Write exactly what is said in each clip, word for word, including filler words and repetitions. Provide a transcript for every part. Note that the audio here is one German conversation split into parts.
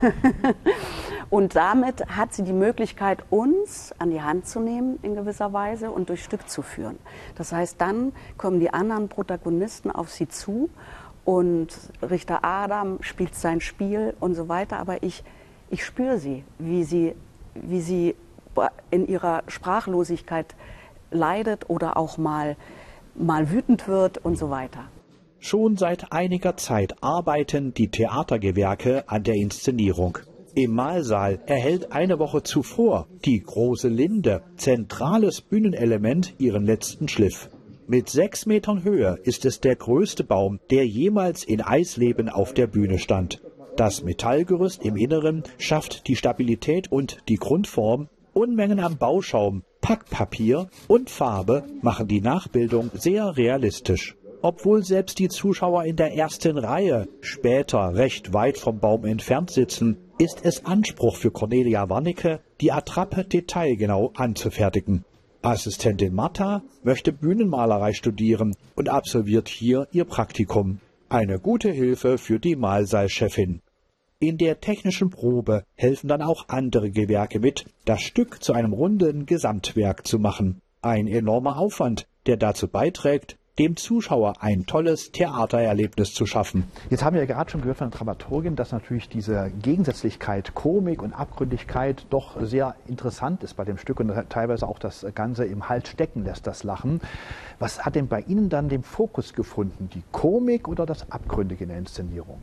Und damit hat sie die Möglichkeit, uns an die Hand zu nehmen in gewisser Weise und durchs Stück zu führen. Das heißt, dann kommen die anderen Protagonisten auf sie zu und Richter Adam spielt sein Spiel und so weiter. Aber ich, ich spüre sie, wie sie, wie sie in ihrer Sprachlosigkeit leidet oder auch mal, mal wütend wird und so weiter. Schon seit einiger Zeit arbeiten die Theatergewerke an der Inszenierung. Im Mahlsaal erhält eine Woche zuvor die große Linde, zentrales Bühnenelement, ihren letzten Schliff. Mit sechs Metern Höhe ist es der größte Baum, der jemals in Eisleben auf der Bühne stand. Das Metallgerüst im Inneren schafft die Stabilität und die Grundform. Unmengen an Bauschaum, Packpapier und Farbe machen die Nachbildung sehr realistisch. Obwohl selbst die Zuschauer in der ersten Reihe später recht weit vom Baum entfernt sitzen, ist es Anspruch für Cornelia Warnecke, die Attrappe detailgenau anzufertigen. Assistentin Martha möchte Bühnenmalerei studieren und absolviert hier ihr Praktikum. Eine gute Hilfe für die Mahlsaalchefin. In der technischen Probe helfen dann auch andere Gewerke mit, das Stück zu einem runden Gesamtwerk zu machen. Ein enormer Aufwand, der dazu beiträgt, dem Zuschauer ein tolles Theatererlebnis zu schaffen. Jetzt haben wir ja gerade schon gehört von der Dramaturgin, dass natürlich diese Gegensätzlichkeit, Komik und Abgründigkeit doch sehr interessant ist bei dem Stück und teilweise auch das Ganze im Hals stecken lässt, das Lachen. Was hat denn bei Ihnen dann den Fokus gefunden, die Komik oder das Abgründige in der Inszenierung?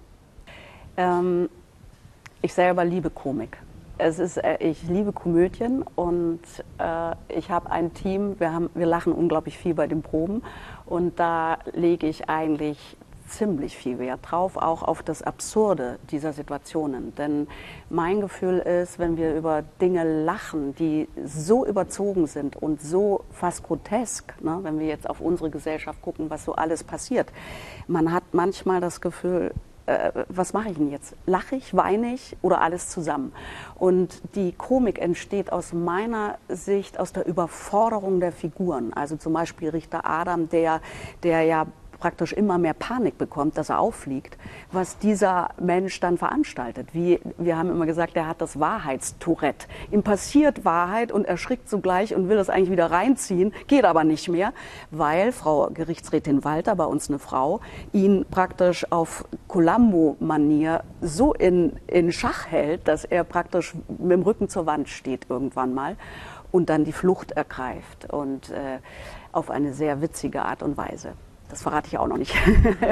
Ähm, ich selber liebe Komik. Es ist, äh, ich liebe Komödien und äh, ich habe ein Team, wir, haben, wir lachen unglaublich viel bei den Proben und da lege ich eigentlich ziemlich viel Wert drauf, auch auf das Absurde dieser Situationen. Denn mein Gefühl ist, wenn wir über Dinge lachen, die so überzogen sind und so fast grotesk, ne, wenn wir jetzt auf unsere Gesellschaft gucken, was so alles passiert, man hat manchmal das Gefühl, Äh, was mache ich denn jetzt? Lache ich, weine ich oder alles zusammen? Und die Komik entsteht aus meiner Sicht aus der Überforderung der Figuren. Also zum Beispiel Richter Adam, der, der ja praktisch immer mehr Panik bekommt, dass er auffliegt, was dieser Mensch dann veranstaltet. Wie, wir haben immer gesagt, er hat das Wahrheitstourette. Ihm passiert Wahrheit und er erschrickt sogleich und will das eigentlich wieder reinziehen, geht aber nicht mehr, weil Frau Gerichtsrätin Walter, bei uns eine Frau, ihn praktisch auf Columbo-Manier so in, in Schach hält, dass er praktisch mit dem Rücken zur Wand steht irgendwann mal und dann die Flucht ergreift und äh, auf eine sehr witzige Art und Weise. Das verrate ich auch noch nicht.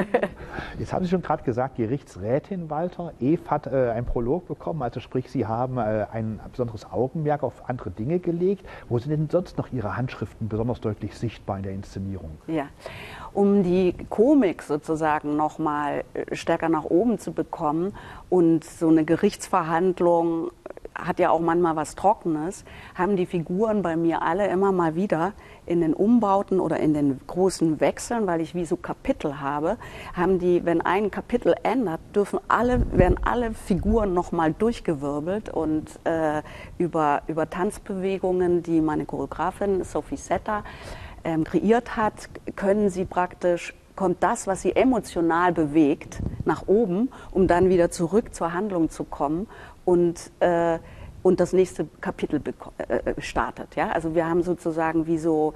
Jetzt haben Sie schon gerade gesagt, Gerichtsrätin Walter. Eve hat äh, einen Prolog bekommen, also sprich, Sie haben äh, ein besonderes Augenmerk auf andere Dinge gelegt. Wo sind denn sonst noch Ihre Handschriften besonders deutlich sichtbar in der Inszenierung? Ja, um die Komik sozusagen noch mal stärker nach oben zu bekommen und so eine Gerichtsverhandlung hat ja auch manchmal was Trockenes, haben die Figuren bei mir alle immer mal wieder in den Umbauten oder in den großen Wechseln, weil ich wie so Kapitel habe, haben die, wenn ein Kapitel ändert, dürfen alle, werden alle Figuren noch mal durchgewirbelt und äh, über, über Tanzbewegungen, die meine Choreografin Sophie Setter ähm, kreiert hat, können sie praktisch, kommt das, was sie emotional bewegt, nach oben, um dann wieder zurück zur Handlung zu kommen und, äh, und das nächste Kapitel äh, startet. Ja? Also wir haben sozusagen wie so,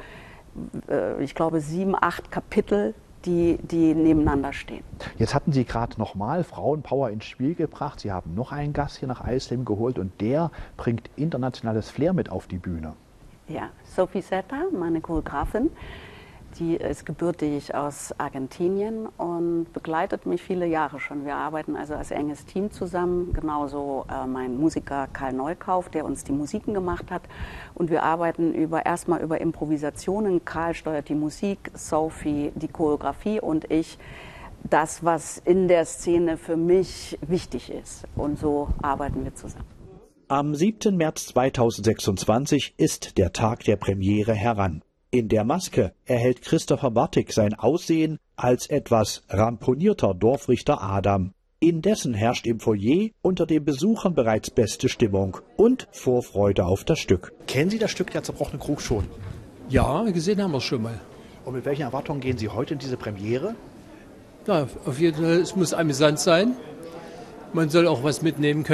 äh, ich glaube, sieben, acht Kapitel, die, die nebeneinander stehen. Jetzt hatten Sie gerade nochmal Frauenpower ins Spiel gebracht. Sie haben noch einen Gast hier nach Eisleben geholt und der bringt internationales Flair mit auf die Bühne. Ja, Sophie Setter, meine Choreografin. Die ist gebürtig aus Argentinien und begleitet mich viele Jahre schon. Wir arbeiten also als enges Team zusammen, genauso äh, mein Musiker Karl Neukauf, der uns die Musiken gemacht hat. Und wir arbeiten über, erstmal über Improvisationen. Karl steuert die Musik, Sophie die Choreografie und ich das, was in der Szene für mich wichtig ist. Und so arbeiten wir zusammen. Am siebten März zweitausendsechsundzwanzig ist der Tag der Premiere heran. In der Maske erhält Christopher Bartik sein Aussehen als etwas ramponierter Dorfrichter Adam. Indessen herrscht im Foyer unter den Besuchern bereits beste Stimmung und Vorfreude auf das Stück. Kennen Sie das Stück Der zerbrochene Krug schon? Ja, gesehen haben wir es schon mal. Und mit welchen Erwartungen gehen Sie heute in diese Premiere? Ja, auf jeden Fall, es muss amüsant sein. Man soll auch was mitnehmen können.